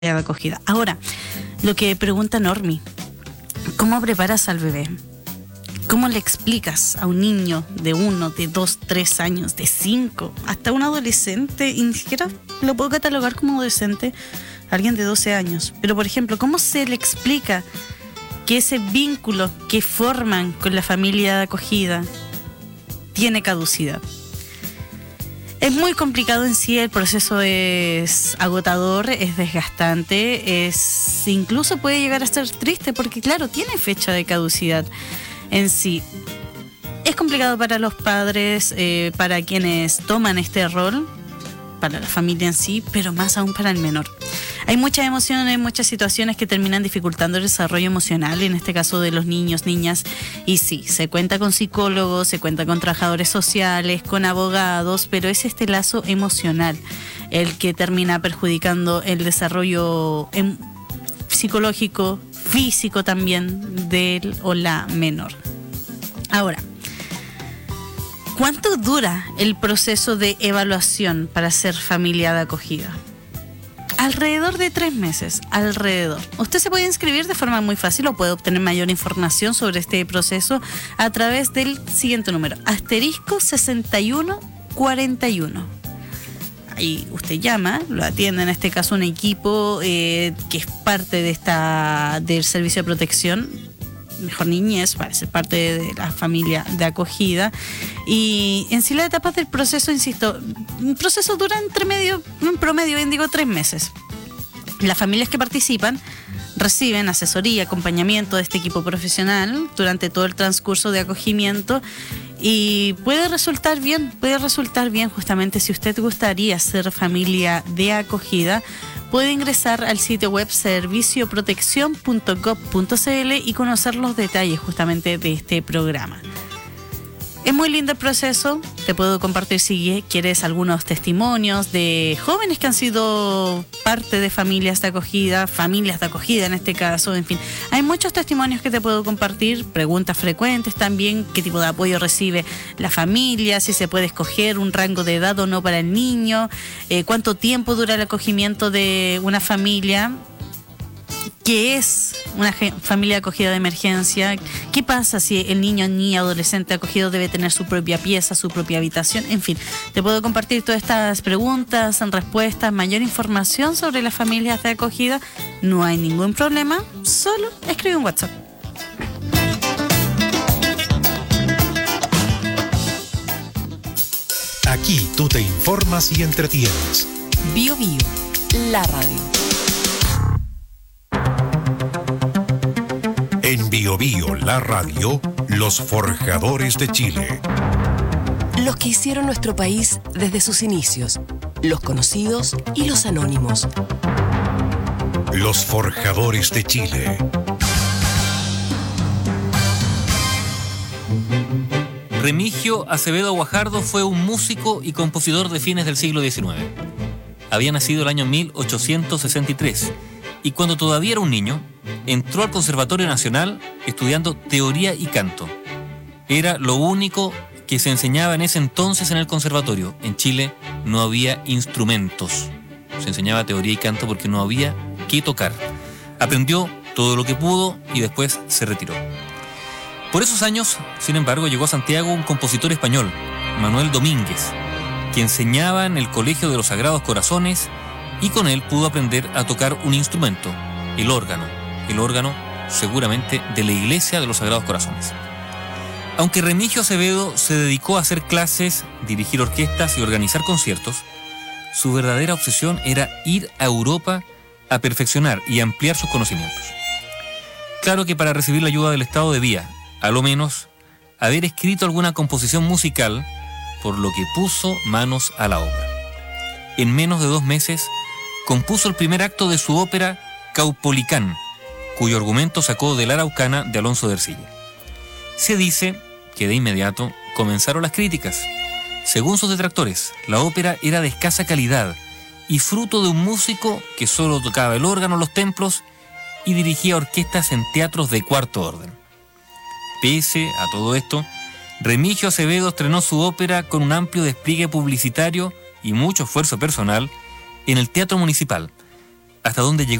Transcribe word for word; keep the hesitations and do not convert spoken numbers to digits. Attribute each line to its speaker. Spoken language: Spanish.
Speaker 1: de acogida. Ahora, lo que pregunta Normi, ¿cómo preparas al bebé? ¿Cómo le explicas a un niño de uno, de dos, tres años, de cinco, hasta un adolescente, y ni siquiera lo puedo catalogar como adolescente, alguien de doce años? Pero, por ejemplo, ¿cómo se le explica que ese vínculo que forman con la familia de acogida tiene caducidad? Es muy complicado en sí, el proceso es agotador, es desgastante, es incluso puede llegar a ser triste porque, claro, tiene fecha de caducidad en sí. Es complicado para los padres, eh, para quienes toman este rol, para la familia en sí, pero más aún para el menor. Hay muchas emociones, muchas situaciones que terminan dificultando el desarrollo emocional, en este caso de los niños, niñas, y sí, se cuenta con psicólogos, se cuenta con trabajadores sociales, con abogados, pero es este lazo emocional el que termina perjudicando el desarrollo em- psicológico, físico también del o la menor. Ahora, ¿cuánto dura el proceso de evaluación para ser familia de acogida? Alrededor de tres meses, alrededor. Usted se puede inscribir de forma muy fácil o puede obtener mayor información sobre este proceso a través del siguiente número, asterisco sesenta y uno cuarenta y uno. Ahí usted llama, lo atiende en este caso un equipo eh, que es parte de esta del servicio de protección, mejor niñez, para ser parte de la familia de acogida. Y en sí las etapas del proceso, insisto, un proceso dura entre medio, en promedio, bien digo, tres meses. Las familias que participan reciben asesoría, acompañamiento de este equipo profesional durante todo el transcurso de acogimiento y puede resultar bien, puede resultar bien justamente si usted gustaría ser familia de acogida. Puede ingresar al sitio web servicio protección punto gov punto cl y conocer los detalles justamente de este programa. Es muy lindo el proceso, te puedo compartir si quieres algunos testimonios de jóvenes que han sido parte de familias de acogida, familias de acogida en este caso, en fin. Hay muchos testimonios que te puedo compartir, preguntas frecuentes también, qué tipo de apoyo recibe la familia, si se puede escoger un rango de edad o no para el niño, eh, cuánto tiempo dura el acogimiento de una familia, qué es una familia de acogida de emergencia, qué pasa si el niño, niña, adolescente acogido debe tener su propia pieza, su propia habitación, en fin. Te puedo compartir todas estas preguntas, respuestas, mayor información sobre las familias de acogida. No hay ningún problema, solo escribe un WhatsApp.
Speaker 2: Aquí tú te informas y entretienes.
Speaker 3: Bio Bio, la radio.
Speaker 2: En Bio Bio, la radio, los forjadores de Chile.
Speaker 3: Los que hicieron nuestro país desde sus inicios, los conocidos y los anónimos.
Speaker 2: Los forjadores de Chile.
Speaker 4: Remigio Acevedo Guajardo fue un músico y compositor de fines del siglo diecinueve. Había nacido el año mil ochocientos sesenta y tres y cuando todavía era un niño, entró al Conservatorio Nacional estudiando teoría y canto. Era lo único que se enseñaba en ese entonces en el conservatorio. En Chile no había instrumentos. Se enseñaba teoría y canto porque no había qué tocar. Aprendió todo lo que pudo y después se retiró. Por esos años, sin embargo, llegó a Santiago un compositor español, Manuel Domínguez, que enseñaba en el Colegio de los Sagrados Corazones y con él pudo aprender a tocar un instrumento, el órgano. El órgano, seguramente, de la Iglesia de los Sagrados Corazones. Aunque Remigio Acevedo se dedicó a hacer clases, dirigir orquestas y organizar conciertos, su verdadera obsesión era ir a Europa a perfeccionar y ampliar sus conocimientos. Claro que para recibir la ayuda del Estado debía, a lo menos, haber escrito alguna composición musical, por lo que puso manos a la obra. En menos de dos meses, compuso el primer acto de su ópera Caupolicán, cuyo argumento sacó de La Araucana de Alonso de Ercilla. Se dice que de inmediato comenzaron las críticas. Según sus detractores, la ópera era de escasa calidad y fruto de un músico que solo tocaba el órgano en los templos y dirigía orquestas en teatros de cuarto orden. Pese a todo esto, Remigio Acevedo estrenó su ópera con un amplio despliegue publicitario y mucho esfuerzo personal en el Teatro Municipal, hasta dónde llegó